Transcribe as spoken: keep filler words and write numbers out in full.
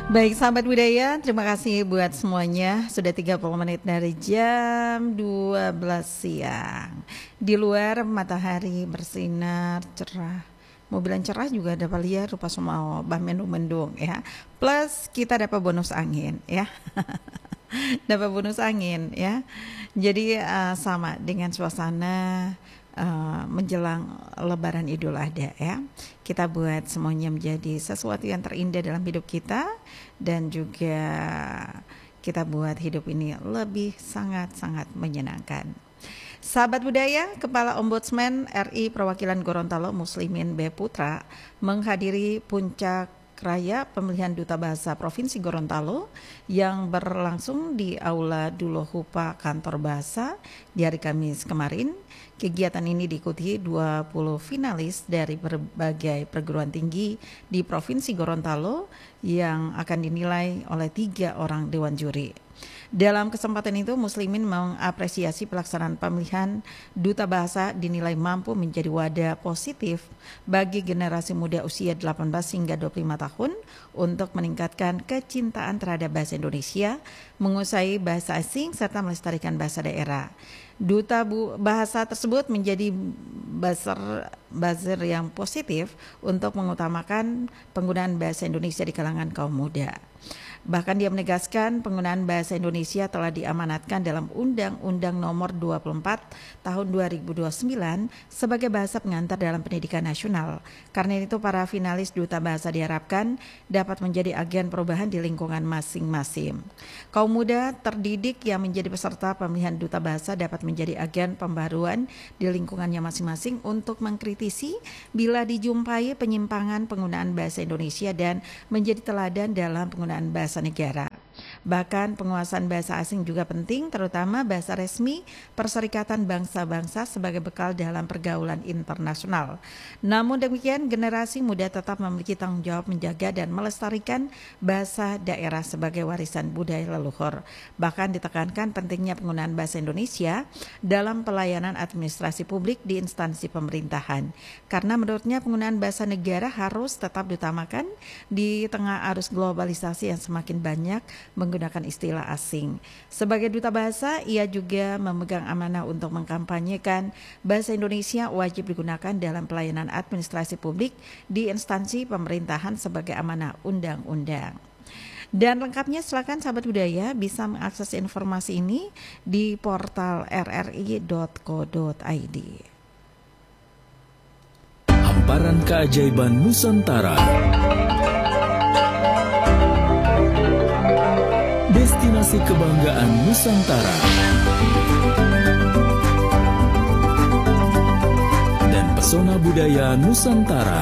Baik sahabat budaya, terima kasih buat semuanya. Sudah tiga puluh menit dari jam dua belas siang. Di luar matahari bersinar cerah. Mau bilang cerah juga dapat lihat rupa semua bah mendung-mendung ya. Plus kita dapat bonus angin ya. Dapat bonus angin ya. Jadi uh, sama dengan suasana uh, menjelang Lebaran Idul Adha ya. Kita buat semuanya menjadi sesuatu yang terindah dalam hidup kita, dan juga kita buat hidup ini lebih sangat-sangat menyenangkan. Sahabat budaya, Kepala Ombudsman R I Perwakilan Gorontalo Muslimin B. Putra menghadiri puncak raya pemilihan Duta Bahasa Provinsi Gorontalo yang berlangsung di Aula Dulohupa Kantor Bahasa di hari Kamis kemarin. Kegiatan ini diikuti dua puluh finalis dari berbagai perguruan tinggi di Provinsi Gorontalo yang akan dinilai oleh tiga orang dewan juri. Dalam kesempatan itu, Muslimin mengapresiasi pelaksanaan pemilihan Duta Bahasa dinilai mampu menjadi wadah positif bagi generasi muda usia delapan belas hingga dua puluh lima tahun untuk meningkatkan kecintaan terhadap bahasa Indonesia, menguasai bahasa asing, serta melestarikan bahasa daerah. Duta Bahasa tersebut menjadi buzzer, buzzer yang positif untuk mengutamakan penggunaan bahasa Indonesia di kalangan kaum muda. Bahkan dia menegaskan penggunaan bahasa Indonesia telah diamanatkan dalam Undang-Undang Nomor dua puluh empat Tahun dua ribu dua puluh sembilan sebagai bahasa pengantar dalam pendidikan nasional. Karena itu para finalis Duta Bahasa diharapkan dapat menjadi agen perubahan di lingkungan masing-masing. Kaum muda terdidik yang menjadi peserta pemilihan Duta Bahasa dapat menjadi agen pembaruan di lingkungannya masing-masing untuk mengkritisi bila dijumpai penyimpangan penggunaan bahasa Indonesia dan menjadi teladan dalam penggunaan bahasa negara. Bahkan penguasaan bahasa asing juga penting, terutama bahasa resmi Perserikatan Bangsa-Bangsa sebagai bekal dalam pergaulan internasional. Namun demikian, generasi muda tetap memiliki tanggung jawab menjaga dan melestarikan bahasa daerah sebagai warisan budaya leluhur. Bahkan ditekankan pentingnya penggunaan bahasa Indonesia dalam pelayanan administrasi publik di instansi pemerintahan. Karena menurutnya penggunaan bahasa negara harus tetap diutamakan di tengah arus globalisasi yang semakin banyak menggunakan istilah asing. Sebagai duta bahasa, ia juga memegang amanah untuk mengkampanyekan bahasa Indonesia wajib digunakan dalam pelayanan administrasi publik di instansi pemerintahan sebagai amanah undang-undang. Dan lengkapnya silakan sahabat budaya bisa mengakses informasi ini di portal r r i dot co dot i d. Hamparan keajaiban Nusantara. Destinasi kebanggaan Nusantara dan pesona budaya Nusantara.